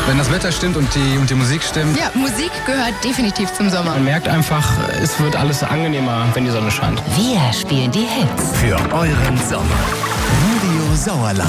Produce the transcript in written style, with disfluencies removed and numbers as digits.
Wenn das Wetter stimmt und die Musik stimmt. Ja, Musik gehört definitiv zum Sommer. Man merkt einfach, es wird alles angenehmer, wenn die Sonne scheint. Wir spielen die Hits. Für euren Sommer. Radio Sauerland.